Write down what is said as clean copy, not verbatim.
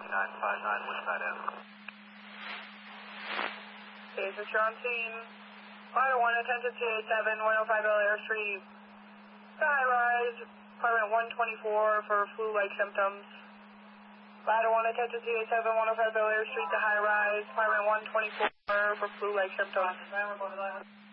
2959, which side end? Basis, you're on scene. Flight 1, attention CA7, 105 Bel Air Street. High rise, Department 124 for flu-like symptoms. Flight 1, attention CA7, 105 Bel Air Street to high rise, Department 124 for flu-like symptoms.